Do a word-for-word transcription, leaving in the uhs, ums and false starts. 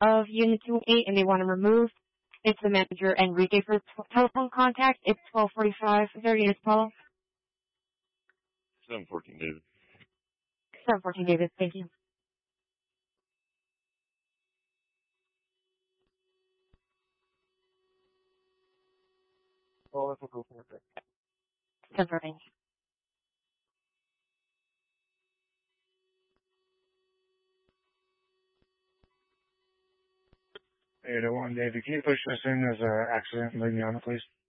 of Unit two eight and they want to remove. It's the manager Enrique for t- telephone contact. It's twelve forty-five. There he is, Paul. seven fourteen, David. seven fourteen, David. Thank you. Oh, that's a go for it. ten fourteen. eight oh one, David. Can you push this in as an accident and leave me on it, please?